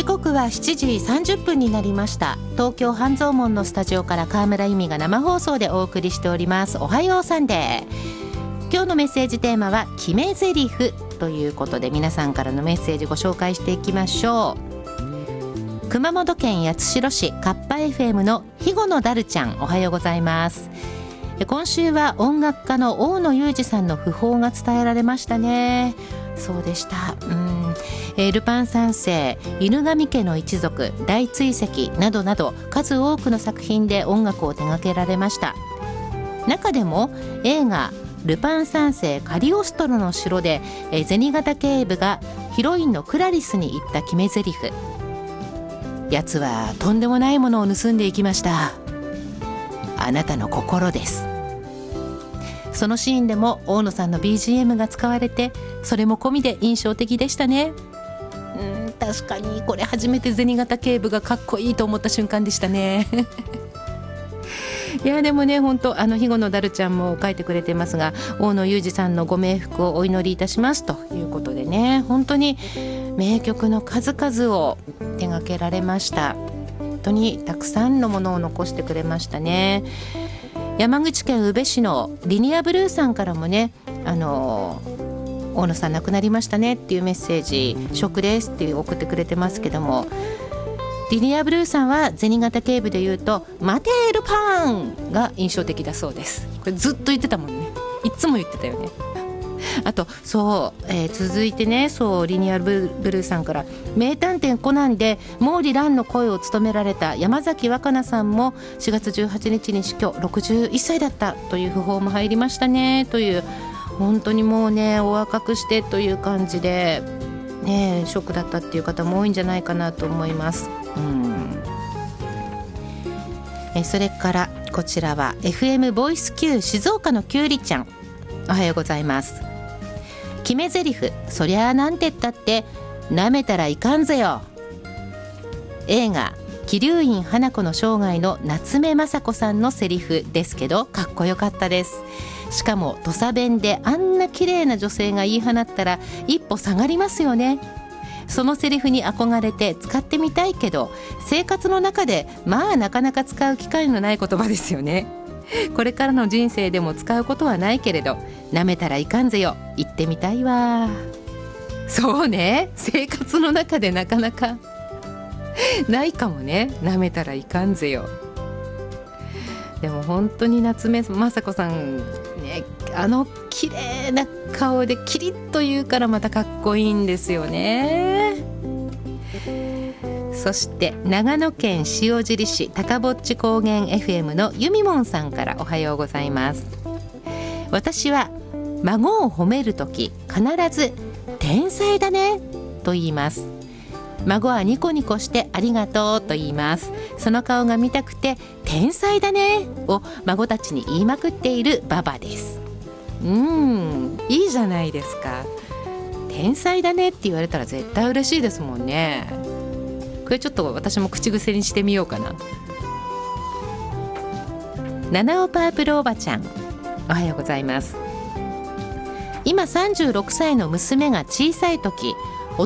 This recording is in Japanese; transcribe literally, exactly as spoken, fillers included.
時刻はしちじさんじゅっぷんになりました。東京半蔵門のスタジオから河村由美が生放送でお送りしております。おはようサンデー。今日のメッセージテーマは決め台詞ということで、皆さんからのメッセージご紹介していきましょう。熊本県八代市カッパ エフエム の肥後のダルちゃん、おはようございます。今週は音楽家の大野雄二さんの訃報が伝えられましたね。そうでした。うん、えー、ルパン三世、犬神家の一族、大追跡などなど数多くの作品で音楽を手掛けられました。中でも映画ルパン三世カリオストロの城で、えー、銭形警部がヒロインのクラリスに言った決め台詞、やつはとんでもないものを盗んでいきました。あなたの心です。そのシーンでも大野さんの ビージーエム が使われて、それも込みで印象的でしたね。うん、確かにこれ初めて銭形警部がかっこいいと思った瞬間でしたねいやでもね、本当あの肥後のダルちゃんも書いてくれてますが、大野雄二さんのご冥福をお祈りいたしますということでね、本当に名曲の数々を手掛けられました。本当にたくさんのものを残してくれましたね。山口県宇部市のリニアブルーさんからもね、あの大野さん亡くなりましたねっていうメッセージ、ショックですって送ってくれてますけども、リニアブルーさんは銭形警部で言うと待てルパンが印象的だそうです。これずっと言ってたもんね。いつも言ってたよね。あとそう、えー、続いてね、そうリニアブルーさんから名探偵コナンで毛利蘭の声を務められた山崎若菜さんもしがつじゅうはちにちに死去、ろくじゅういっさいだったという訃報も入りましたね。という、本当にもうねお若くしてという感じでね、ショックだったっていう方も多いんじゃないかなと思います。うん、えそれからこちらは エフエム ボイス Q 静岡のきゅうりちゃん、おはようございます。決め台詞、そりゃあなんてったってなめたらいかんぜよ。映画桐生院花子の生涯の夏目雅子さんのセリフですけど、かっこよかったです。しかも土佐弁であんな綺麗な女性が言い放ったら一歩下がりますよね。そのセリフに憧れて使ってみたいけど、生活の中でまあなかなか使う機会のない言葉ですよね。これからの人生でも使うことはないけれど、なめたらいかんぜよ、言ってみたいわ。そうね、生活の中でなかなかないかもね、なめたらいかんぜよ。でも本当に夏目雅子さんね、あの綺麗な顔でキリッと言うからまたかっこいいんですよね。そして長野県塩尻市高ぼっち高原 エフエム のゆみもんさんからおはようございます。私は孫を褒めるとき必ず天才だねと言います。孫はニコニコしてありがとうと言います。その顔が見たくて天才だねを孫たちに言いまくっているババです。うーん、いいじゃないですか。天才だねって言われたら絶対嬉しいですもんね。これちょっと私も口癖にしてみようかな。七尾パープルおばちゃん、おはようございます。今さんじゅうろくさいの娘が小さい時、